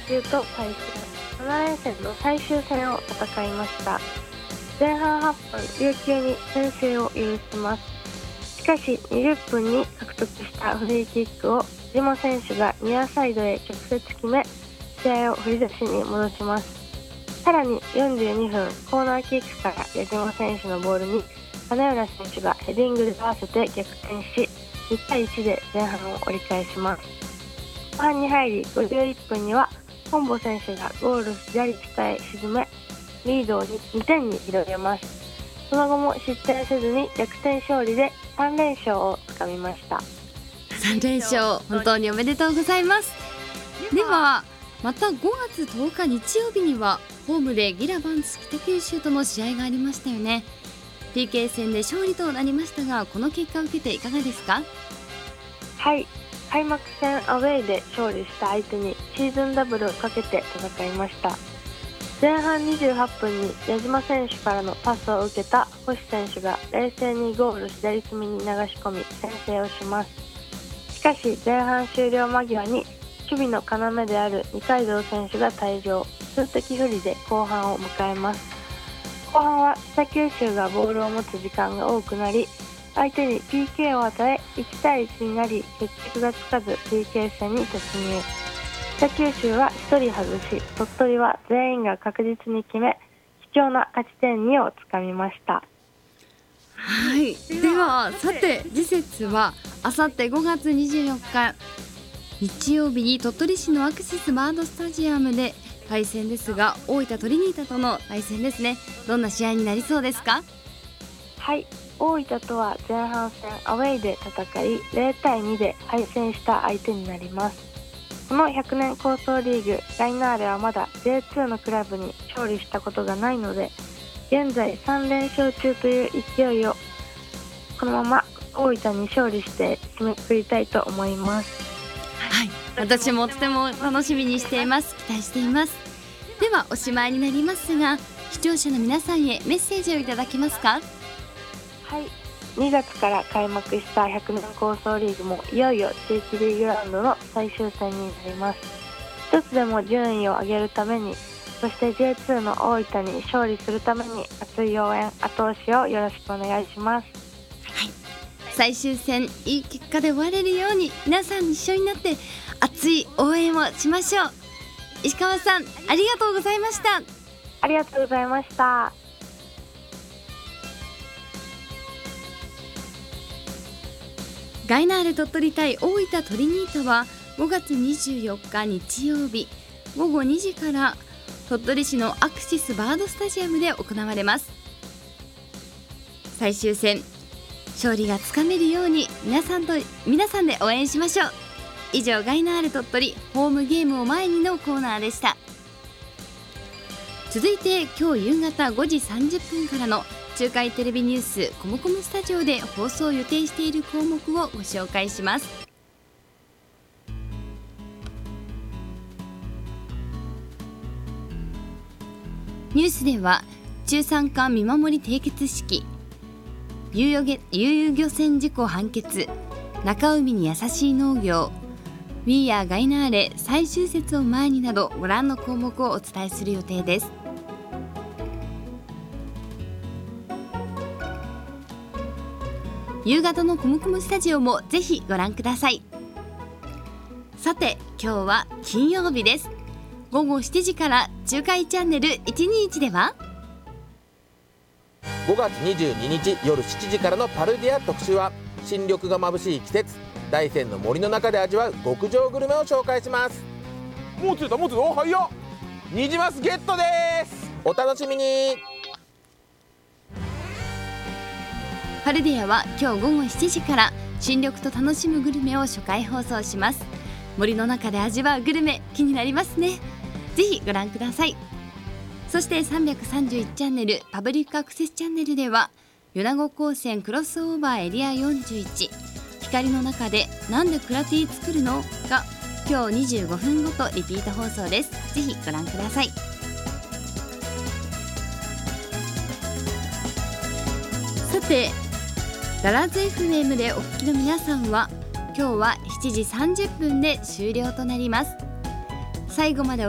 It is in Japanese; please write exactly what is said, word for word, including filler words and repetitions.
球と対戦なな連戦の最終戦を戦いました。前半はっぷん、琉球に先制を許します。しかしにじゅっぷんに獲得したフリーキックを江島選手がニアサイドへ直接決め、試合を振り出しに戻します。さらによんじゅうにふん、コーナーキックから江島選手のボールに金浦選手がヘディングで合わせて逆転し、いちたいいちで前半を折り返します。後半に入りごじゅういっぷんには本坊選手がゴール左下へ沈め、リードをにてんに広げます。その後も失点せずに逆転勝利でさん連勝をつかみました。 さん連勝、本当におめでとうございます。ではまたごがつとおか日曜日にはホームでギラバンツ北九州との試合がありましたよね。 ピーケー 戦で勝利となりましたが、この結果を受けていかがですか？ はい、開幕戦アウェイで勝利した相手にシーズンダブルをかけて戦いました。前半にじゅうはっぷんに矢島選手からのパスを受けた星選手が冷静にゴール左隅に流し込み先制をします。しかし前半終了間際に守備の要である二階堂選手が退場、数的不利で後半を迎えます。後半は北九州がボールを持つ時間が多くなり、相手に ピーケー を与えいちたいいちになり、決着がつかず ピーケー 戦に突入。北九州はひとり外し、鳥取は全員が確実に決め、貴重な勝ち点にをつかみました。 はい、ではさて次節はあさってごがつにじゅうよっか日曜日に鳥取市のアクシスバードスタジアムで対戦ですが、大分トリニータとの対戦ですね。どんな試合になりそうですか？ はい、大分とは前半戦アウェイで戦いゼロたいにで敗戦した相手になります。このひゃくねん構想リーグガイナーレはまだ ジェイツー のクラブに勝利したことがないので、現在さん連勝中という勢いをこのまま大分に勝利して締めくくりたいと思います。 はい、私もとても楽しみにしています。期待しています。ではおしまいになりますが、視聴者の皆さんへメッセージをいただけますか？ はい、にがつから開幕したひゃくねん構想リーグもいよいよ地域リーグラウンドの最終戦になります。一つでも順位を上げるために、そして ジェイツー の大分に勝利するために熱い応援後押しをよろしくお願いします。 はい、最終戦いい結果で終われるように皆さん一緒になって熱い応援をしましょう。石川さん、ありがとうございました。 ありがとうございました。 ガイナーレ鳥取対大分トリニータはごがつにじゅうよっか日曜日ごごにじから鳥取市のアクシスバードスタジアムで行われます。最終戦勝利がつかめるように皆さんと皆さんで応援しましょう。以上、ガイナーレ鳥取ホームゲームを前にのコーナーでした。続いて今日夕方ごじさんじゅっぷんからの中海テレビニュースコムコムスタジオで放送を予定している項目をご紹介します。ニュースでは中山間見守り締結式、遊漁げ遊漁船事故判決、中海に優しい農業、We Are ガイナーレ最終節を前になどご覧の項目をお伝えする予定です。夕方のコムコムスタジオもぜひご覧ください。さて今日は金曜日です。ごごしちじから中海チャンネルいちにいちではごがつにじゅうににち夜しちじからのパルディア特集は新緑が眩しい季節、大山の森の中で味わう極上グルメを紹介します。もう着いたもう着いた、おはよう、ニジマスゲットです。お楽しみに。 パルディアは今日ごごしちじから新緑と楽しむグルメを初回放送します。森の中で味わうグルメ、気になりますね。ぜひご覧ください。そしてさんびゃくさんじゅういちチャンネルパブリックアクセスチャンネルでは米子高専クロスオーバーエリアよんじゅういち光の中でなんでクラティ作るのが今日にじゅうごふんごとリピート放送です。ぜひご覧ください。さてダラズ エフエム でお聞きの皆さんは今日はしちじさんじゅっぷんで終了となります。最後まで